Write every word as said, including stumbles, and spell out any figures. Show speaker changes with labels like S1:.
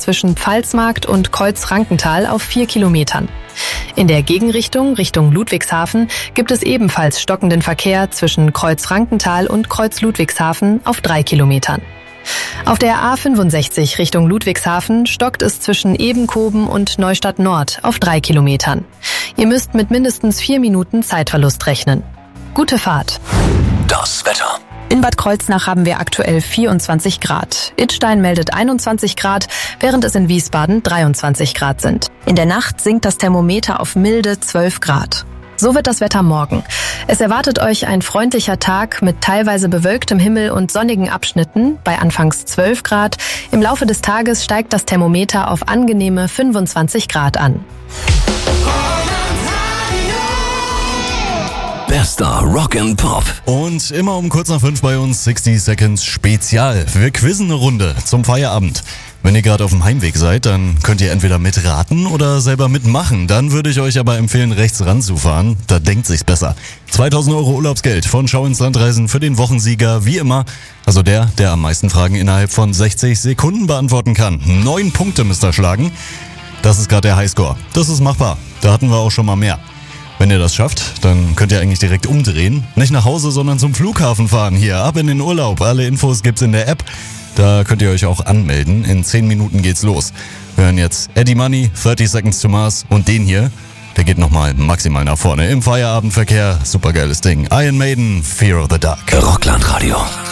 S1: zwischen Pfalzmarkt und Kreuz-Frankenthal auf vier Kilometern. In der Gegenrichtung, Richtung Ludwigshafen, gibt es ebenfalls stockenden Verkehr zwischen Kreuz-Frankenthal und Kreuz-Ludwigshafen auf drei Kilometern. Auf der A fünfundsechzig Richtung Ludwigshafen stockt es zwischen Ebenkoben und Neustadt Nord auf drei Kilometern. Ihr müsst mit mindestens vier Minuten Zeitverlust rechnen. Gute Fahrt.
S2: Das Wetter.
S1: In Bad Kreuznach haben wir aktuell vierundzwanzig Grad. Idstein meldet einundzwanzig Grad, während es in Wiesbaden dreiundzwanzig Grad sind. In der Nacht sinkt das Thermometer auf milde zwölf Grad. So wird das Wetter morgen. Es erwartet euch ein freundlicher Tag mit teilweise bewölktem Himmel und sonnigen Abschnitten bei anfangs zwölf Grad. Im Laufe des Tages steigt das Thermometer auf angenehme fünfundzwanzig Grad an.
S2: Bester Rock and Pop.
S3: Und immer um kurz nach fünf bei uns sixty Seconds Spezial. Wir quizzen eine Runde zum Feierabend. Wenn ihr gerade auf dem Heimweg seid, dann könnt ihr entweder mitraten oder selber mitmachen. Dann würde ich euch aber empfehlen, rechts ranzufahren. Da denkt sich's besser. zweitausend Euro Urlaubsgeld von Schau ins Land reisen für den Wochensieger, wie immer. Also der, der am meisten Fragen innerhalb von sechzig Sekunden beantworten kann. Neun Punkte müsst ihr schlagen. Das ist gerade der Highscore. Das ist machbar. Da hatten wir auch schon mal mehr. Wenn ihr das schafft, dann könnt ihr eigentlich direkt umdrehen. Nicht nach Hause, sondern zum Flughafen fahren. Hier, ab in den Urlaub. Alle Infos gibt's in der App. Da könnt ihr euch auch anmelden. In zehn Minuten geht's los. Wir hören jetzt Eddie Money, thirty Seconds to Mars und den hier, der geht nochmal maximal nach vorne. Im Feierabendverkehr, supergeiles Ding. Iron Maiden, Fear of the Dark.
S2: Rockland Radio.